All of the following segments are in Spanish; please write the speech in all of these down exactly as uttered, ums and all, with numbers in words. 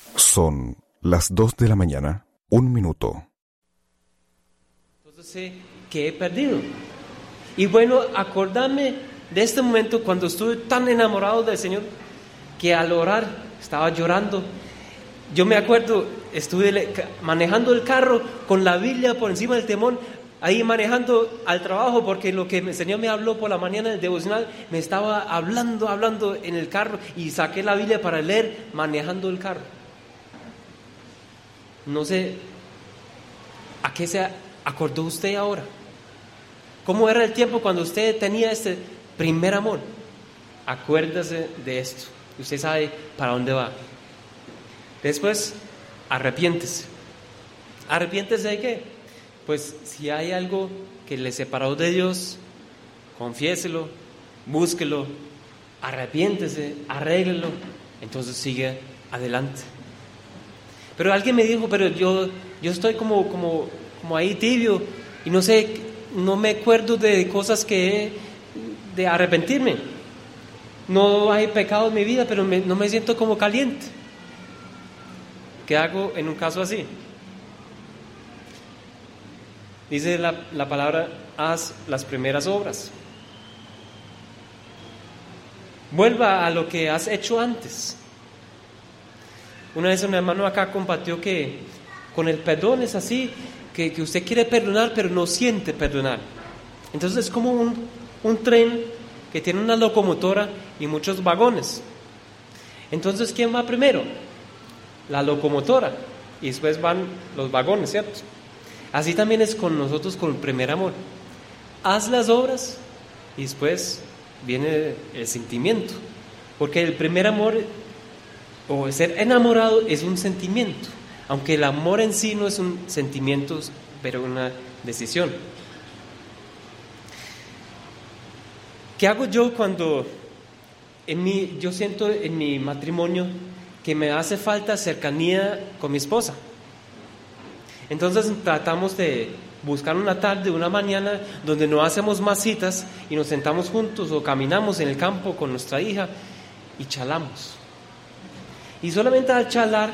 Son las dos de la mañana, un minuto. Entonces sé que he perdido. Y bueno, acordarme de este momento cuando estuve tan enamorado del Señor que al orar estaba llorando. Yo me acuerdo, estuve manejando el carro con la Biblia por encima del timón, ahí manejando al trabajo, porque lo que el Señor me habló por la mañana del devocional, me estaba hablando, hablando en el carro, y saqué la Biblia para leer manejando el carro. No sé, ¿a qué se acordó usted ahora? ¿Cómo era el tiempo cuando usted tenía este primer amor? Acuérdese de esto. Usted sabe para dónde va. Después, arrepiéntese. ¿Arrepiéntese de qué? Pues si hay algo que le separó de Dios, confiéselo, búsquelo, arrepiéntese, arréglelo, entonces sigue adelante. Pero alguien me dijo, pero yo, yo estoy como, como, como ahí tibio y no sé, no me acuerdo de cosas que he, de arrepentirme. No hay pecado en mi vida, pero me, no me siento como caliente. ¿Qué hago en un caso así? Dice la, la palabra, haz las primeras obras. Vuelva a lo que has hecho antes. Una vez un hermano acá compartió que con el perdón es así, que, que usted quiere perdonar pero no siente perdonar. Entonces es como un, un tren que tiene una locomotora y muchos vagones. Entonces, ¿quién va primero? La locomotora, y después van los vagones, ¿cierto? Así también es con nosotros, con el primer amor. Haz las obras y después viene el sentimiento, porque el primer amor o ser enamorado es un sentimiento, aunque el amor en sí no es un sentimiento, pero una decisión. ¿Qué hago yo cuando en mi, yo siento en mi matrimonio que me hace falta cercanía con mi esposa? Entonces tratamos de buscar una tarde, una mañana donde no hacemos más citas y nos sentamos juntos o caminamos en el campo con nuestra hija y charlamos. Y solamente al charlar,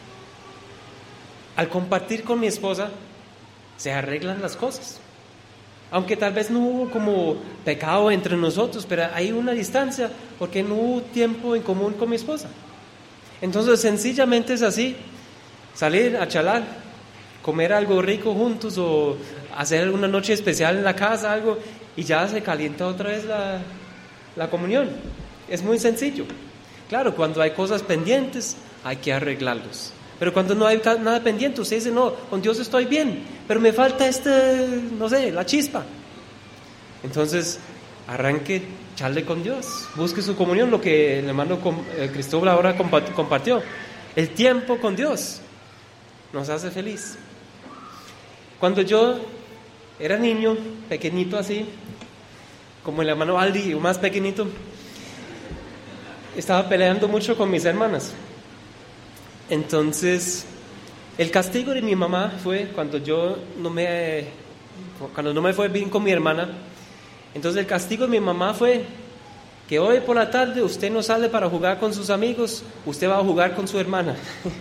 al compartir con mi esposa, se arreglan las cosas. Aunque tal vez no hubo como pecado entre nosotros, pero hay una distancia porque no hubo tiempo en común con mi esposa. Entonces sencillamente es así, salir a charlar, comer algo rico juntos o hacer una noche especial en la casa, algo, y ya se calienta otra vez la, la comunión. Es muy sencillo. Claro, cuando hay cosas pendientes hay que arreglarlos. Pero cuando no hay nada pendiente, usted dice, no, con Dios estoy bien, pero me falta este, no sé, la chispa. Entonces, arranque, charle con Dios, busque su comunión, lo que el hermano Cristóbal ahora compartió. El tiempo con Dios nos hace feliz. Cuando yo era niño, pequeñito así, como el hermano Aldi, o más pequeñito, estaba peleando mucho con mis hermanas. Entonces, el castigo de mi mamá fue cuando yo no me, cuando no me fue bien con mi hermana. Entonces el castigo de mi mamá fue que hoy por la tarde usted no sale para jugar con sus amigos, usted va a jugar con su hermana.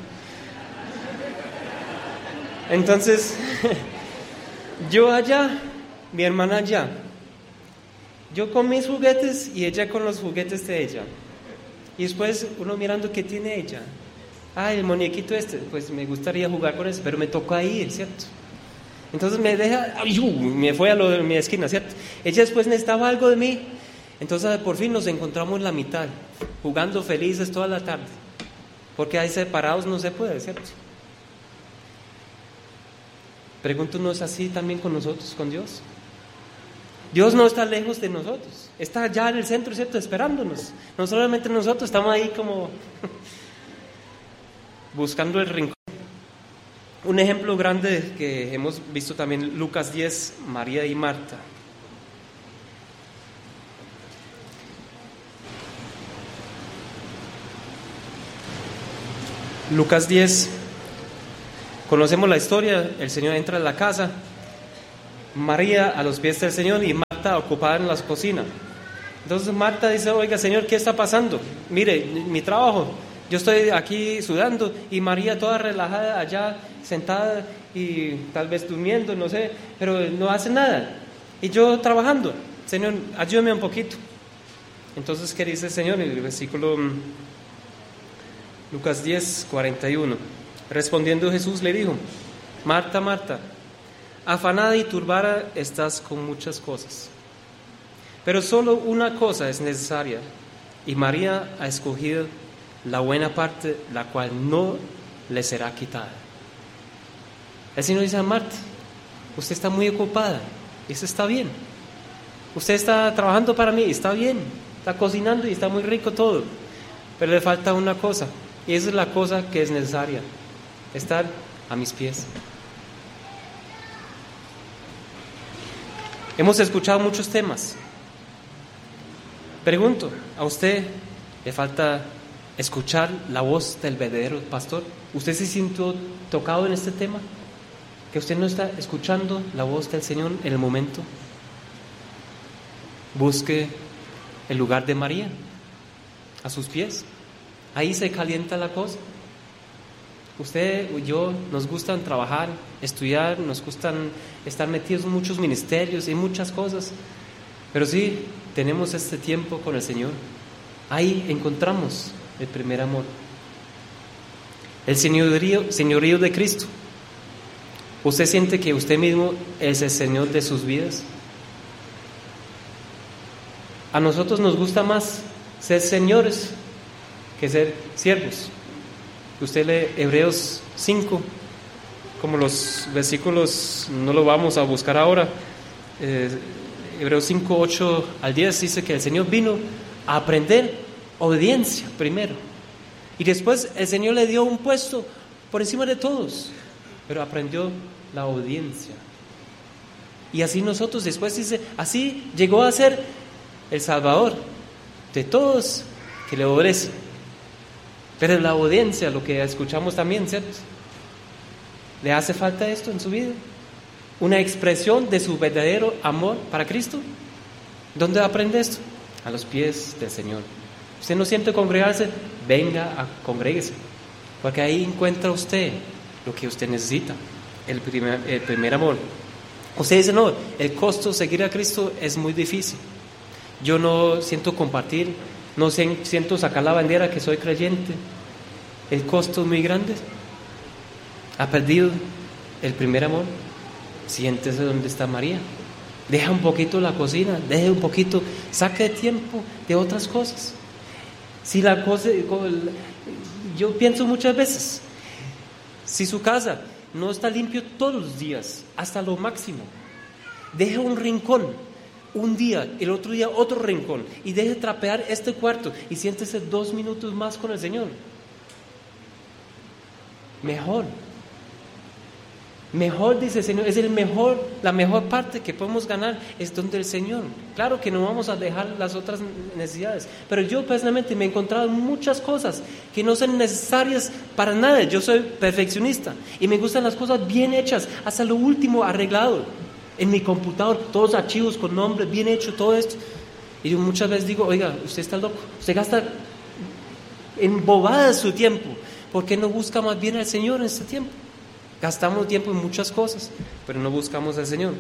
Entonces, yo allá, mi hermana allá, yo con mis juguetes y ella con los juguetes de ella. Y después uno mirando qué tiene ella. Ah, el muñequito este, pues me gustaría jugar con ese, pero me tocó ir, ¿cierto? Entonces me deja, ¡ay! Me fue a lo de mi esquina, ¿cierto? Ella después necesitaba algo de mí, entonces por fin nos encontramos en la mitad, jugando felices toda la tarde, porque ahí separados no se puede, ¿cierto? Pregunto, ¿no es así también con nosotros, con Dios? Dios no está lejos de nosotros, está allá en el centro, ¿cierto? Esperándonos. No solamente nosotros, estamos ahí como buscando el rincón. Un ejemplo grande que hemos visto también, Lucas diez, María y Marta. Lucas diez, conocemos la historia, el Señor entra en la casa, María a los pies del Señor y Marta ocupada en la cocina. Entonces Marta dice, oiga Señor, ¿qué está pasando? Mire, mi trabajo, Yo estoy aquí sudando y María toda relajada allá, sentada y tal vez durmiendo, no sé, pero no hace nada. Y yo trabajando, Señor, ayúdame un poquito. Entonces, ¿qué dice el Señor? En el versículo Lucas diez, cuarenta y uno. Respondiendo Jesús le dijo: Marta, Marta, afanada y turbada estás con muchas cosas, pero solo una cosa es necesaria, y María ha escogido la buena parte, la cual no le será quitada. El Señor dice a Marta: usted está muy ocupada, eso está bien. Usted está trabajando para mí, está bien, está cocinando y está muy rico todo, pero le falta una cosa, y esa es la cosa que es necesaria: estar a mis pies. Hemos escuchado muchos temas. Pregunto, ¿a usted le falta escuchar la voz del verdadero pastor? ¿Usted se sintió tocado en este tema? ¿Que usted no está escuchando la voz del Señor en el momento? Busque el lugar de María, a sus pies. Ahí se calienta la cosa. Usted y yo nos gustan trabajar, estudiar, nos gustan estar metidos en muchos ministerios y muchas cosas, pero sí tenemos este tiempo con el Señor. Ahí encontramos el primer amor, el señorío, señorío de Cristo. ¿Usted siente que usted mismo es el Señor de sus vidas? A nosotros nos gusta más ser señores que ser siervos. Usted lee Hebreos cinco, como los versículos, no lo vamos a buscar ahora, eh, Hebreos cinco, ocho al diez dice que el Señor vino a aprender obediencia primero, y después el Señor le dio un puesto por encima de todos, pero aprendió la obediencia. Y así nosotros después dice, así llegó a ser el Salvador de todos que le obedecen. Pero la obediencia, lo que escuchamos también, ¿cierto? ¿Le hace falta esto en su vida? ¿Una expresión de su verdadero amor para Cristo? ¿Dónde aprende esto? A los pies del Señor. Usted no siente congregarse, venga a congréguese, porque ahí encuentra usted lo que usted necesita, el primer, el primer amor. Usted dice, no, el costo de seguir a Cristo es muy difícil. Yo no siento compartir, no siento sacar la bandera que soy creyente. El costo es muy grande. Ha perdido el primer amor. Siéntese donde está María. Deja un poquito la cocina, deje un poquito, saque tiempo de otras cosas. Si la cosa, yo pienso muchas veces, si su casa no está limpio todos los días, hasta lo máximo, deje un rincón. Un día, el otro día otro rincón, y deje trapear este cuarto y siéntese dos minutos más con el Señor. Mejor, mejor dice el Señor, es el mejor, la mejor parte que podemos ganar es donde el Señor. Claro que no vamos a dejar las otras necesidades, pero yo personalmente me he encontrado en muchas cosas que no son necesarias para nada. Yo soy perfeccionista y me gustan las cosas bien hechas, hasta lo último arreglado. En mi computador, todos archivos con nombres, bien hecho, todo esto. Y yo muchas veces digo, oiga, usted está loco, usted gasta en bobadas su tiempo. ¿Por qué no busca más bien al Señor en este tiempo? Gastamos tiempo en muchas cosas, pero no buscamos al Señor.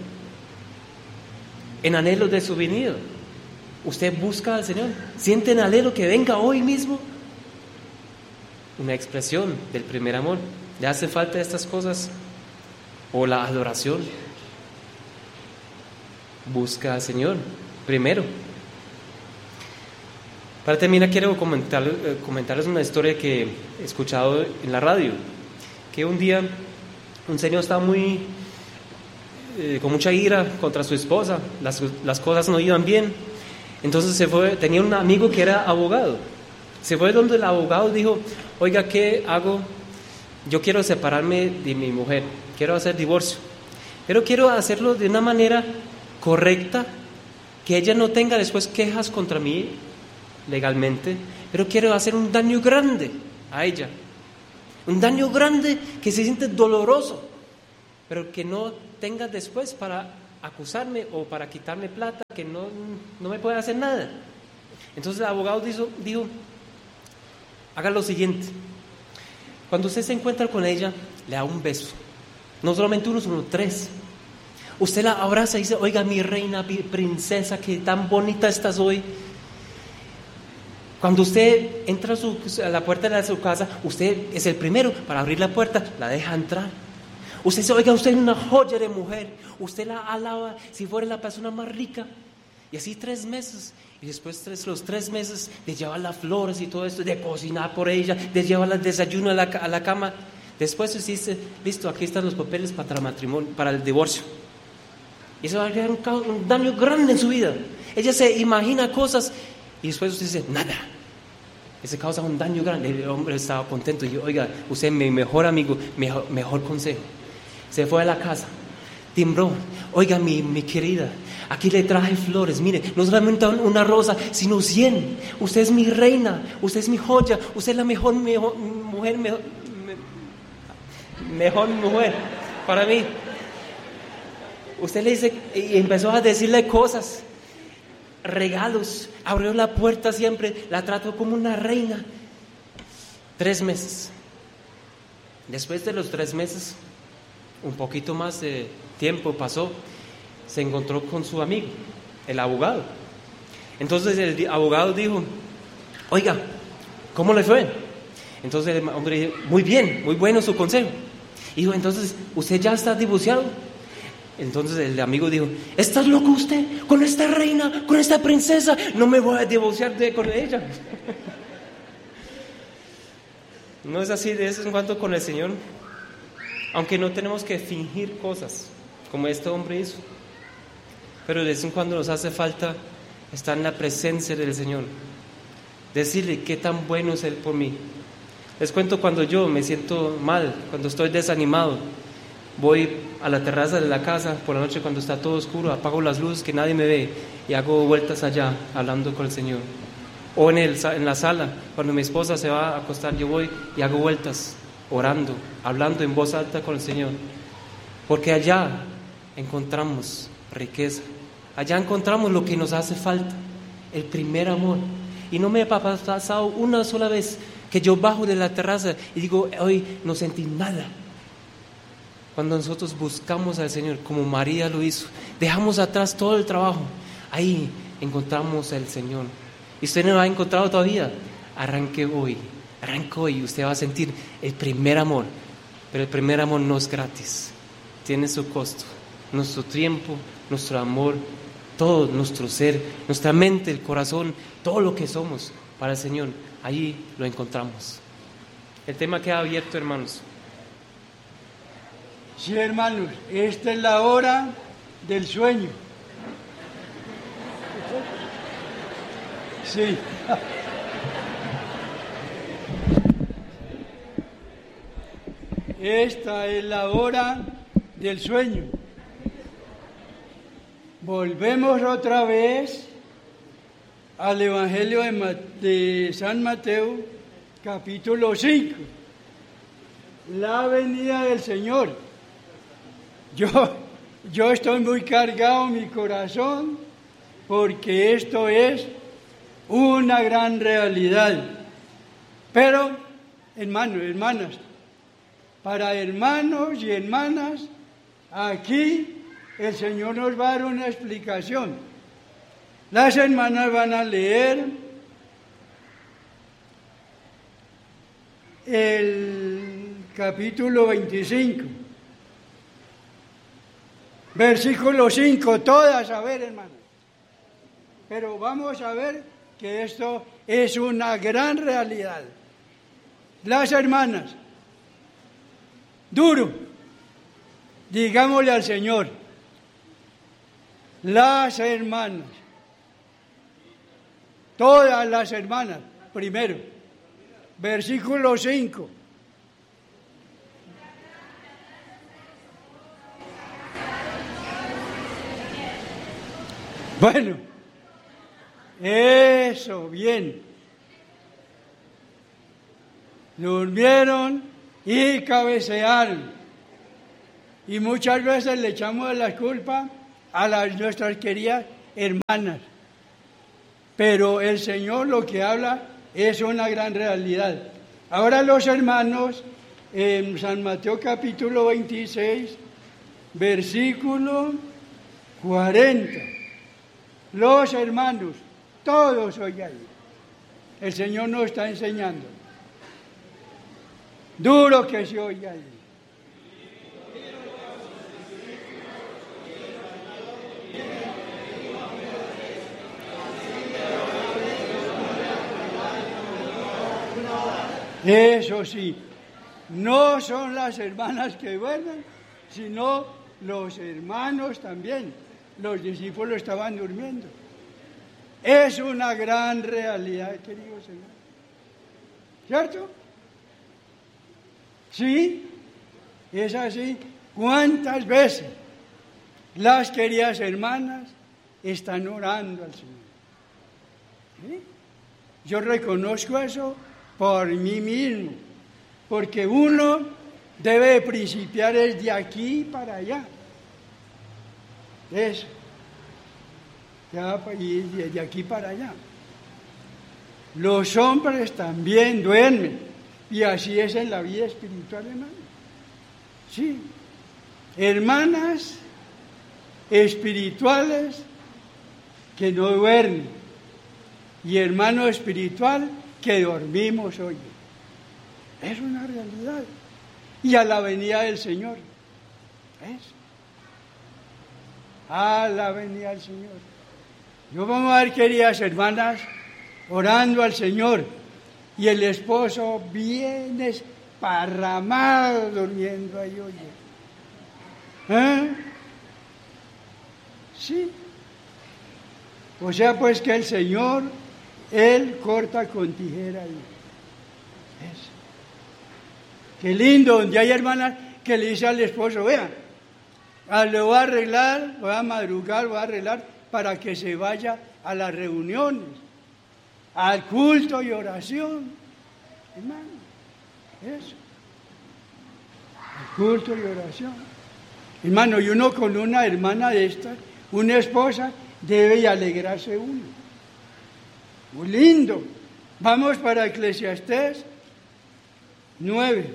En anhelo de su venida, usted busca al Señor. ¿Siente en anhelo que venga hoy mismo? Una expresión del primer amor. ¿Le hace falta estas cosas? O la adoración. Busca al Señor primero. Para terminar, quiero comentar, eh, comentarles una historia que he escuchado en la radio. Que un día un señor estaba muy eh, con mucha ira contra su esposa. Las, las cosas no iban bien. Entonces se fue. Tenía un amigo que era abogado. Se fue donde el abogado dijo: oiga, ¿qué hago? Yo quiero separarme de mi mujer. Quiero hacer divorcio. Pero quiero hacerlo de una manera correcta, que ella no tenga después quejas contra mí legalmente, pero quiero hacer un daño grande a ella, un daño grande que se siente doloroso, pero que no tenga después para acusarme o para quitarme plata, que no, no me puede hacer nada. Entonces el abogado dijo, dijo haga lo siguiente. Cuando usted se encuentra con ella, le da un beso. No solamente uno, sino tres. Usted la abraza y dice, oiga, mi reina, mi princesa, que tan bonita estás hoy. Cuando usted entra a, su, a la puerta de su casa, usted es el primero para abrir la puerta, la deja entrar. Usted dice, oiga, usted es una joya de mujer. Usted la alaba si fuera la persona más rica. Y así tres meses. Y después tres, los tres meses de llevar las flores y todo esto, de cocinar por ella, de llevar el desayuno a la, a la cama. Después usted dice, listo, aquí están los papeles para el matrimonio, para el divorcio. Y eso va a crear un, un daño grande en su vida. Ella se imagina cosas y después usted dice, nada. Eso causa un daño grande. El hombre estaba contento y yo, oiga, usted es mi mejor amigo, mejor, mejor consejo. Se fue a la casa, timbró, oiga, mi, mi querida, aquí le traje flores, mire, no solamente una rosa, sino cien. Usted es mi reina, usted es mi joya, usted es la mejor, mejor mujer, mejor, me, mejor mujer para mí. Usted le dice, y empezó a decirle cosas, regalos, abrió la puerta siempre, la trató como una reina. Tres meses. Después de los tres meses, un poquito más de tiempo pasó, se encontró con su amigo, el abogado. Entonces el abogado dijo, oiga, ¿cómo le fue? Entonces el hombre dijo, muy bien, muy bueno su consejo. Y dijo, entonces, ¿usted ya está divorciado? Entonces el amigo dijo, ¿estás loco usted? Con esta reina, con esta princesa, no me voy a divorciar de, con ella. No es así de vez en cuando con el Señor. Aunque no tenemos que fingir cosas como este hombre hizo, pero de vez en cuando nos hace falta estar en la presencia del Señor, decirle qué tan bueno es Él por mí. Les cuento, cuando yo me siento mal, cuando estoy desanimado, voy a la terraza de la casa por la noche cuando está todo oscuro, apago las luces que nadie me ve y hago vueltas allá hablando con el Señor. O en, el, en la sala, cuando mi esposa se va a acostar, yo voy y hago vueltas orando, hablando en voz alta con el Señor, porque allá encontramos riqueza, allá encontramos lo que nos hace falta, el primer amor. Y no me ha pasado una sola vez que yo bajo de la terraza y digo, hoy no sentí nada. Cuando nosotros buscamos al Señor, como María lo hizo, dejamos atrás todo el trabajo, ahí encontramos al Señor. Y usted no lo ha encontrado todavía, arranque hoy. Arrancó y usted va a sentir el primer amor, pero el primer amor no es gratis, tiene su costo, nuestro tiempo, nuestro amor, todo nuestro ser, nuestra mente, el corazón, todo lo que somos para el Señor, allí lo encontramos. El tema queda abierto, hermanos. Sí, hermanos, esta es la hora del sueño. Sí. Esta es la hora del sueño. Volvemos otra vez al Evangelio de, Ma- de San Mateo, capítulo cinco. La venida del Señor. Yo, yo estoy muy cargado en mi corazón porque esto es una gran realidad. Pero, hermanos, hermanas, para hermanos y hermanas, aquí el Señor nos va a dar una explicación. Las hermanas van a leer el capítulo veinticinco, versículo cinco, todas, a ver, hermanos. Pero vamos a ver que esto es una gran realidad. Las hermanas, duro, digámosle al Señor, las hermanas, todas las hermanas, primero, versículo cinco. Bueno, eso, bien. Durmieron y cabecearon. Y muchas veces le echamos la culpa a las, nuestras queridas hermanas. Pero el Señor lo que habla Es una gran realidad. Ahora los hermanos, en San Mateo capítulo veintiséis, versículo cuarenta. Los hermanos, todos hoy ahí. El Señor nos está enseñando. Duro que se oye ahí. Eso sí, no son las hermanas que duermen, sino los hermanos también. Los discípulos estaban durmiendo. Es una gran realidad, queridos hermanos. ¿Cierto? Sí, es así. ¿Cuántas veces las queridas hermanas están orando al Señor? ¿Sí? Yo reconozco eso por mí mismo, porque uno debe principiar desde aquí para allá. Eso. Ya, y desde aquí para allá. Los hombres también duermen, y así es en la vida espiritual, hermano. Sí. Hermanas espirituales que no duermen, y hermano espiritual que dormimos hoy. Es una realidad. Y a la venida del Señor. ¿Ves? A la venida del Señor. Yo vamos a ver, queridas hermanas, orando al Señor, y el esposo viene esparramado durmiendo ahí, oye. ¿Eh? Sí. O sea, pues que el Señor, Él corta con tijera ahí. Eso. Qué lindo, donde hay hermanas que le dice al esposo, vea, ah, lo voy a arreglar, voy a madrugar, voy a arreglar para que se vaya a las reuniones, al culto y oración. Hermano, eso. Al culto y oración. Hermano, y uno con una hermana de estas, una esposa, debe alegrarse uno. Muy lindo. Vamos para Eclesiastés nueve.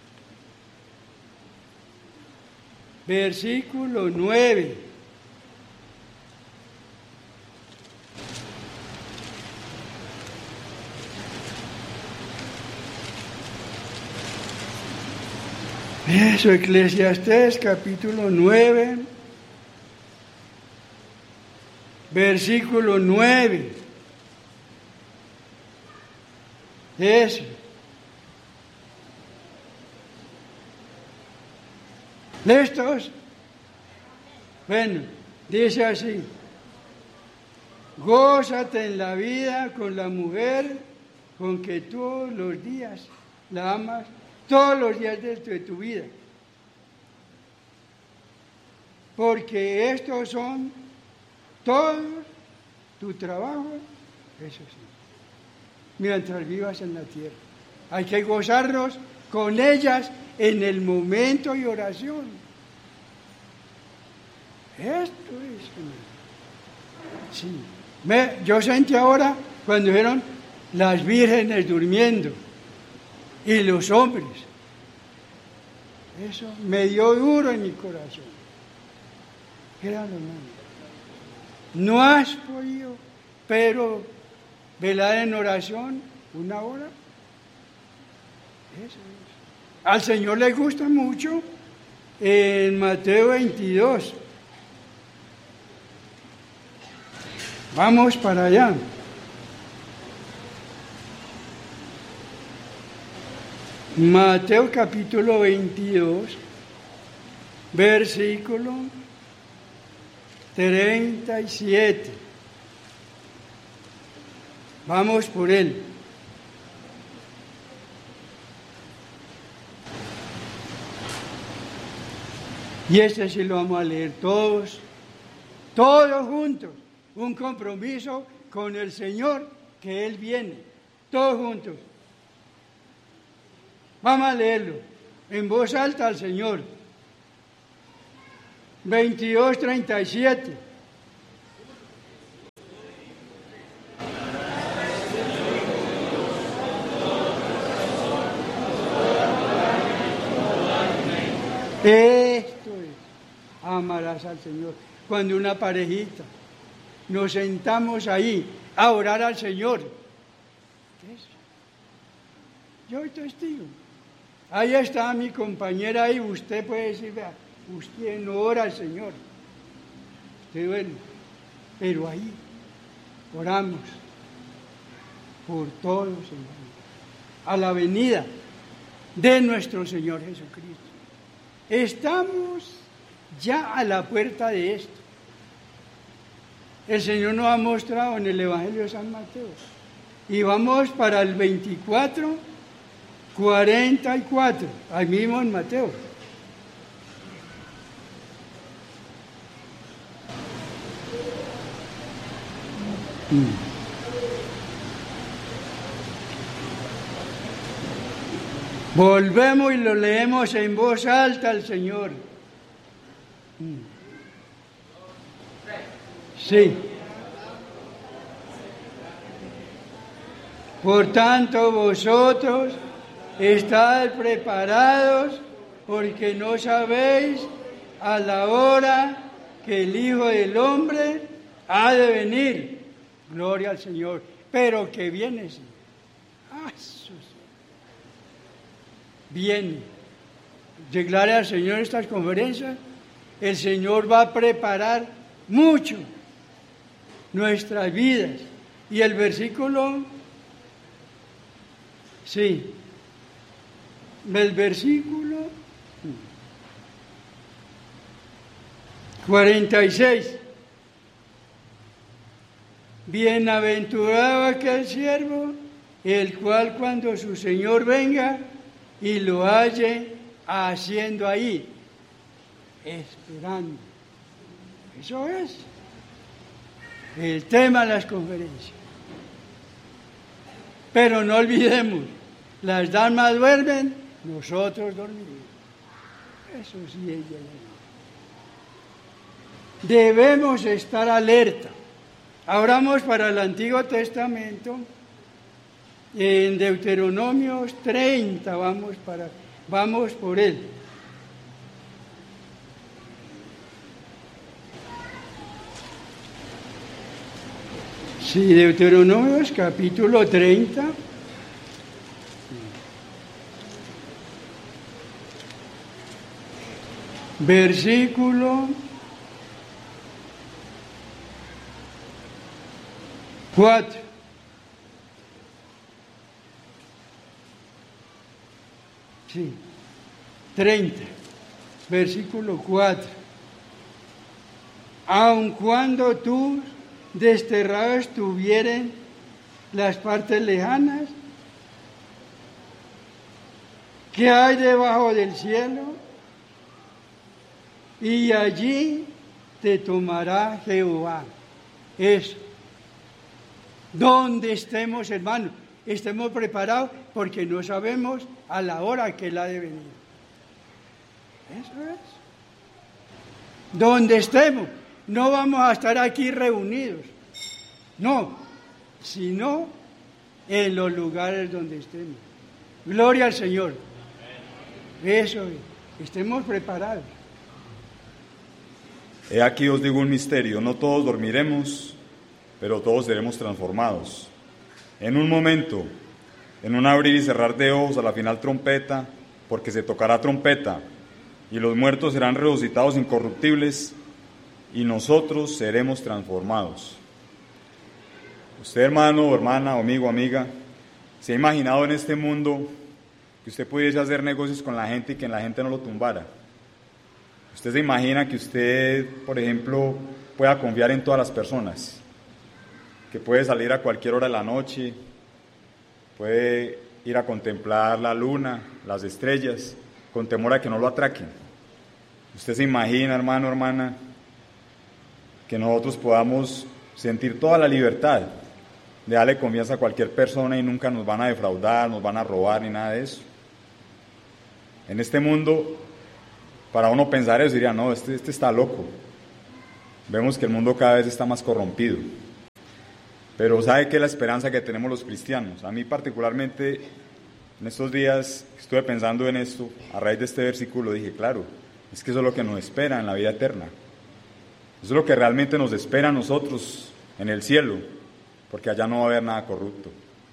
Versículo nueve. Eso, Eclesiastés capítulo nueve, versículo nueve. Eso. ¿Listos? Bueno, dice así: gózate en la vida con la mujer con que todos los días la amas, todos los días de tu, de tu vida. Porque estos son todos tu trabajo, eso sí, mientras vivas en la tierra. Hay que gozarnos con ellas en el momento y oración. Esto es, sí. Me, yo sentí ahora cuando dijeron las vírgenes durmiendo y los hombres. Eso me dio duro en mi corazón. Créanlo, hermano. No has podido, pero velar en oración una hora. Eso es. Al Señor le gusta mucho en Mateo veintidós. Vamos para allá. Mateo capítulo veintidós, versículo treinta y siete. Vamos por él. Y este sí lo vamos a leer todos, todos juntos. Un compromiso con el Señor, que Él viene. Todos juntos. Vamos a leerlo en voz alta al Señor. veintidós, treinta y siete. Esto es, amarás al Señor. Cuando una parejita nos sentamos ahí a orar al Señor, ¿qué es? Yo soy testigo. Ahí está mi compañera y usted puede decir, vea, usted no ora al Señor. Usted duele. Pero ahí oramos por todos, Señor, a la venida de nuestro Señor Jesucristo. Estamos ya a la puerta de esto. El Señor nos ha mostrado en el Evangelio de San Mateo. Y vamos para el veinticuatro, cuarenta y cuatro, ahí mismo en Mateo. Mm. Volvemos y lo leemos en voz alta al Señor. Sí. Por tanto, vosotros estad preparados, porque no sabéis a la hora que el Hijo del Hombre ha de venir. Gloria al Señor. Pero que viene, sí. ¡Ah, Jesús! Viene. Declare al Señor estas conferencias. El Señor va a preparar mucho nuestras vidas. Y el versículo, sí, el versículo cuarenta y seis. Bienaventurado aquel siervo, el cual cuando su Señor venga y lo halle haciendo ahí, esperando. Eso es el tema de las conferencias. Pero no olvidemos, las damas duermen, nosotros dormiremos. Eso sí es llegar. Debemos estar alerta. Ahora vamos para el Antiguo Testamento. En Deuteronomio treinta vamos, para, vamos por él. Sí, Deuteronomios capítulo treinta. Versículo cuatro. Sí, treinta, versículo cuatro. Aun cuando tú desterrado estuvieren las partes lejanas que hay debajo del cielo, y allí te tomará Jehová. Eso. Donde estemos, hermanos, estemos preparados porque no sabemos a la hora que Él ha de venir. Eso es. Donde estemos. No vamos a estar aquí reunidos, no, sino en los lugares donde estemos. Gloria al Señor. Eso es, estemos preparados. He aquí os digo un misterio, no todos dormiremos, pero todos seremos transformados. En un momento, en un abrir y cerrar de ojos, a la final trompeta, porque se tocará trompeta, y los muertos serán resucitados incorruptibles, y nosotros seremos transformados. Usted, hermano, hermana, amigo, amiga, ¿se ha imaginado en este mundo que usted pudiese hacer negocios con la gente y que la gente no lo tumbara? ¿Usted se imagina que usted, por ejemplo, pueda confiar en todas las personas? Que puede salir a cualquier hora de la noche, puede ir a contemplar la luna, las estrellas, con temor a que no lo atraquen. ¿Usted se imagina, hermano, hermana, que nosotros podamos sentir toda la libertad de darle confianza a cualquier persona y nunca nos van a defraudar, nos van a robar ni nada de eso? En este mundo, para uno pensar eso, diría, no, este, este está loco. Vemos que el mundo cada vez está más corrompido. Pero ¿sabe qué es la esperanza que tenemos los cristianos? A mí particularmente, en estos días estuve pensando en esto, a raíz de este versículo dije, claro, es que eso es lo que nos espera en la vida eterna. Eso es lo que realmente nos espera a nosotros en el cielo, porque allá no va a haber nada corrupto.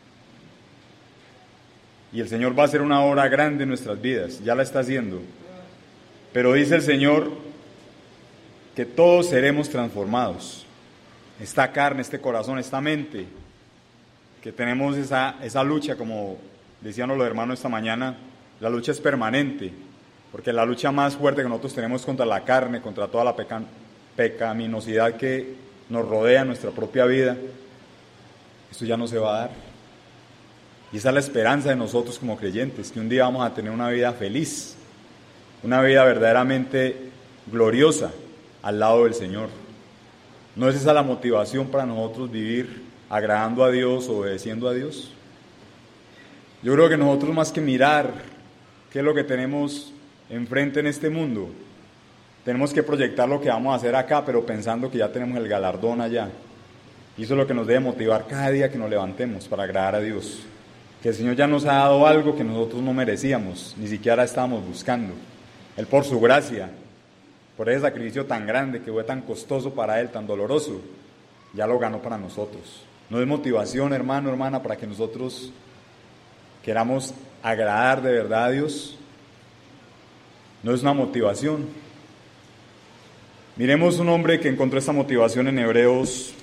Y el Señor va a hacer una obra grande en nuestras vidas, ya la está haciendo. Pero dice el Señor que todos seremos transformados. Esta carne, este corazón, esta mente, que tenemos esa, esa lucha, como decían los hermanos esta mañana, la lucha es permanente, porque la lucha más fuerte que nosotros tenemos es contra la carne, contra toda la peca, pecaminosidad que nos rodea en nuestra propia vida. Esto ya no se va a dar. Y esa es la esperanza de nosotros como creyentes, que un día vamos a tener una vida feliz, una vida verdaderamente gloriosa al lado del Señor. ¿No es esa la motivación para nosotros vivir agradando a Dios, obedeciendo a Dios? Yo creo que nosotros, más que mirar qué es lo que tenemos enfrente en este mundo, tenemos que proyectar lo que vamos a hacer acá, pero pensando que ya tenemos el galardón allá. Y eso es lo que nos debe motivar cada día que nos levantemos para agradar a Dios. Que el Señor ya nos ha dado algo que nosotros no merecíamos, ni siquiera estábamos buscando. Él, por su gracia, por ese sacrificio tan grande que fue tan costoso para Él, tan doloroso, ya lo ganó para nosotros. No es motivación, hermano, hermana, para que nosotros queramos agradar de verdad a Dios. No es una motivación. Miremos un hombre que encontró esta motivación en Hebreos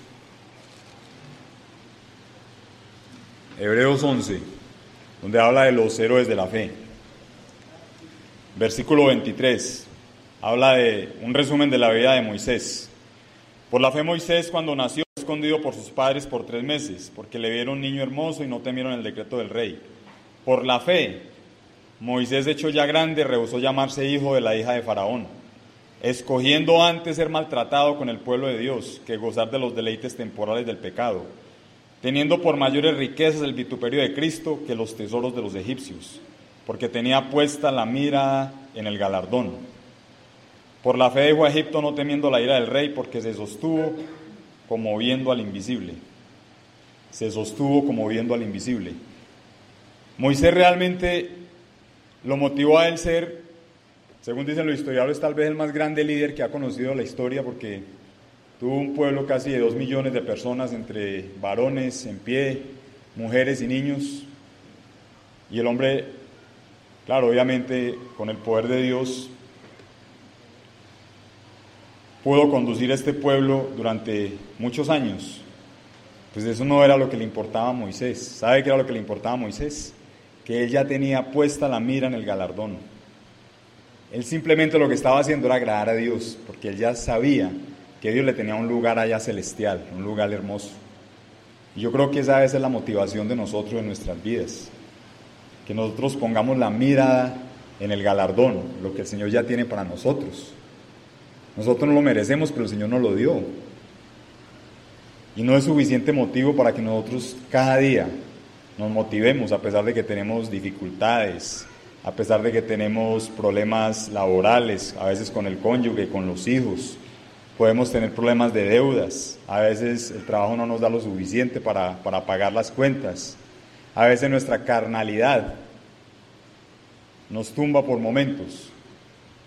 Hebreos once, donde habla de los héroes de la fe. Versículo veintitrés, habla de un resumen de la vida de Moisés. Por la fe Moisés, cuando nació, fue escondido por sus padres por tres meses, porque le vieron niño hermoso y no temieron el decreto del rey. Por la fe, Moisés, hecho ya grande, rehusó llamarse hijo de la hija de Faraón, escogiendo antes ser maltratado con el pueblo de Dios, que gozar de los deleites temporales del pecado, teniendo por mayores riquezas el vituperio de Cristo que los tesoros de los egipcios, porque tenía puesta la mira en el galardón. Por la fe dejó a Egipto, no temiendo la ira del rey, porque se sostuvo como viendo al invisible. Se sostuvo como viendo al invisible. Moisés realmente lo motivó a él ser, según dicen los historiadores, tal vez el más grande líder que ha conocido la historia, porque tuvo un pueblo casi de dos millones de personas, entre varones en pie, mujeres y niños. Y el hombre, claro, obviamente, con el poder de Dios, pudo conducir a este pueblo durante muchos años. Pues eso no era lo que le importaba a Moisés. ¿Sabe qué era lo que le importaba a Moisés? Que él ya tenía puesta la mira en el galardón. Él simplemente lo que estaba haciendo era agradar a Dios, porque él ya sabía que Dios le tenía un lugar allá celestial, un lugar hermoso. Y yo creo que esa es la motivación de nosotros en nuestras vidas, que nosotros pongamos la mirada en el galardón, lo que el Señor ya tiene para nosotros. Nosotros no lo merecemos, pero el Señor nos lo dio. Y no es suficiente motivo para que nosotros cada día nos motivemos, a pesar de que tenemos dificultades, a pesar de que tenemos problemas laborales, a veces con el cónyuge, con los hijos. Podemos tener problemas de deudas, a veces el trabajo no nos da lo suficiente para, para pagar las cuentas, a veces nuestra carnalidad nos tumba por momentos,